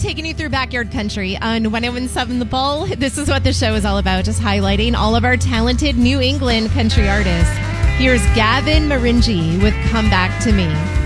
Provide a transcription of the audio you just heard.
taking you through Backyard Country on 1017 The Bull. This is what the show is all about, just highlighting all of our talented New England country artists. Here's Gavin Maringi with Come Back to Me.